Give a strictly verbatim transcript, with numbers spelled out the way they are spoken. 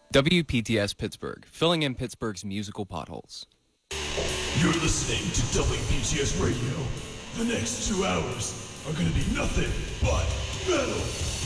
W P T S Pittsburgh, filling in Pittsburgh's musical potholes. You're listening to W P T S Radio. The next two hours are going to be nothing but metal.